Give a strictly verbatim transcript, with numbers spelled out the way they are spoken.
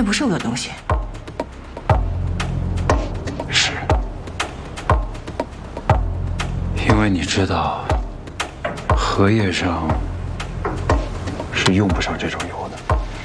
那不是我的东西。 是，因为你知道，荷叶上是用不上这种油。